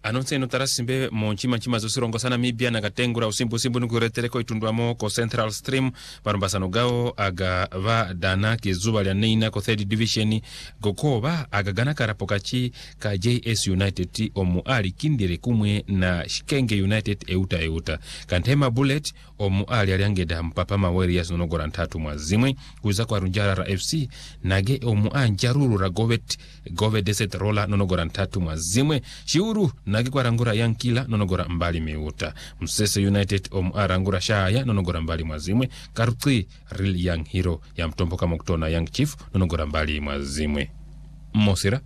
Anonse no tarasimbe monchima chima zosirongo sana mibia na katengura usimbu nukuretereko itundwamo ko Central Stream barumbasano gao aga va dana kizuba lya neina ko 3rd division gokoba aga gana karapokachi ka JS United omu ali kindire kumwe na Shikenge United euta kantema Bullet omu ali aliangeda mpapa Warriors nonogora 3 mwazimwe kuza kwa Runjara FC nage omu anjaruru ra Govet Desert Roller nonogora 3 mwazimwe Shiuru nage kwa Rangura Yankila nonogora mbali meuta Msese United omu arangura Shaya nonogora mbali mwazimwe Karuti Real Young Hero ya mtombo kama kutona Young Chief nonogora mbali mwazimwe Mosira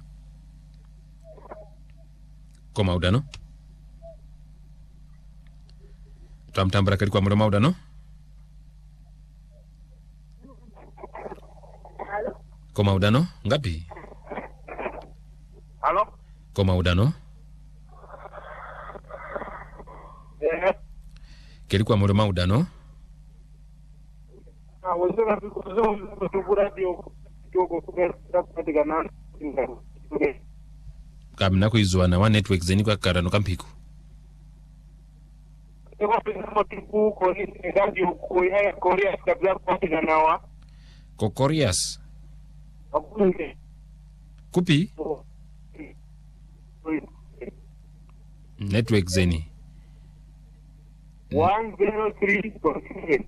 Koma udano Tamtambara kari kwa mrema udano Koma udano ngapi Halo Koma udano Kari kwa mrema udano wazona tukura dio katika nani Kamna kuizwa na wa network zeni kwa karano kampiku Eko pina tipu ko ni radio ko ya Korea kabla kwa nawa Kokorias akunge Kupi Network zeni 103.7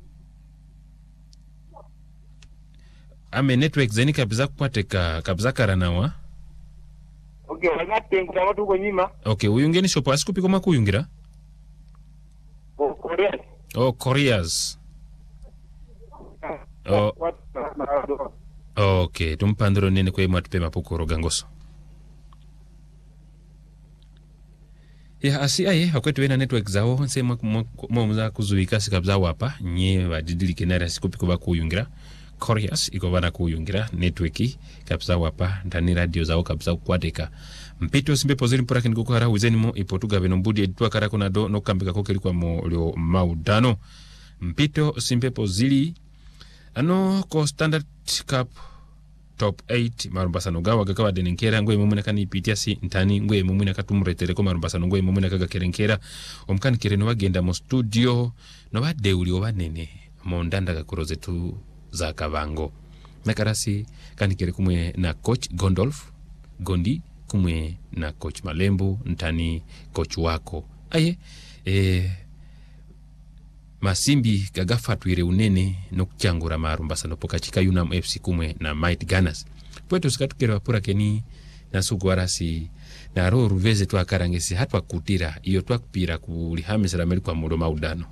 Ame network zeni kabisa kupateka kabisa karanawa Okay, wanatenga watu kwa nyima. Okay, uyungeni shopo asikupi koma kuyungira? Korea. Koreas. Okay, tumpandro nene kwe matupe mapukuro gangoso. Ya asi aye, hakwetu wena network zao, nse mwamuza kuzuikasi kabza wapa, nye wadidili kenari asikupi kuba kuyungira. Koreas, iko wana kuyungira, networki, kabza wapa, ndani radio zao kabza kuadeka. Mpito simbe poziri mpura kini kukuhara wizeni mo ipotuga venombudi editua karako na do no kambika kokeli kwa mo lio maudano. Mpito simbe poziri ano ko Standard Cup top 8 marumbasa nogawa gakawa denenkera ngwe mumuna kani ipitia si ntani ngwe mumuna katumretere ko marumbasa ngwe mumuna kaga kerenkera omkani kireno wagenda mo studio no badeuli obanene mo ndanda gakuroze tu za kavango nakarasi kani kire kumwe na coach Gondi kumwe na coach Malembo ntani coach wako aye Masimbi kagafatwire unene no kuchangura marumbasa no pokachika Unam FC kumwe na Might Gunners pweto sikatukera pura keni nasugwarasi na roru veze tu akarangesi hatwa kutira iyo twakupira kulihamisira meli kwa mulo maudano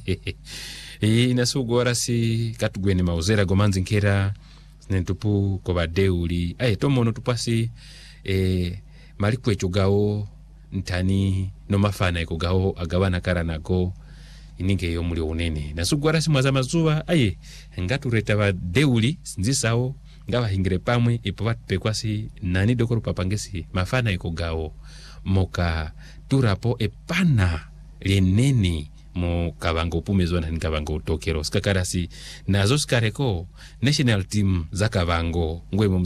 nasugwarasi katugwene mauzera gomanzi nkera nentupu ko badeuli tomono tupasi malikwe chugao ntani no mafana ikugao agawana karanako ininge yo muri unene nasugwarasi mwaza mazuwa ngatureta badeuli nzisao ngaba hingire pamwe ipo batpekwasi nani dokoro papangesi mafana ikugao moka turapo epana leneni mo kabango pumezwa na kabango tokero skakarasi nazo skareko national team za kabango ngwe